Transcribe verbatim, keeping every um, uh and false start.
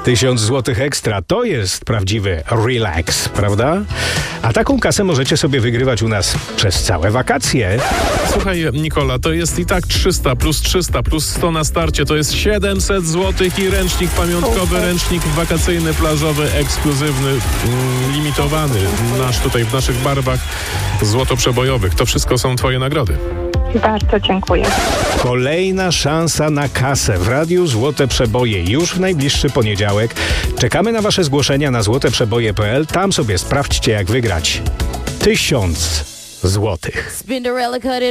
Tysiąc złotych ekstra to jest prawdziwy relax, prawda? A taką kasę możecie sobie wygrywać u nas przez całe wakacje. Słuchaj, Nikola, to jest i tak trzysta plus trzysta plus sto na starcie, to jest siedemset złotych i ręcznik pamiątkowy, ręcznik wakacyjny, plażowy, ekskluzywny, mm, limitowany, nasz tutaj w naszych barwach złotoprzebojowych. To wszystko są twoje nagrody. Bardzo dziękuję. Kolejna szansa na kasę w Radiu Złote Przeboje już w najbliższy poniedziałek. Czekamy na wasze zgłoszenia na złoteprzeboje kropka p l. Tam sobie sprawdźcie, jak wygrać tysiąc złotych.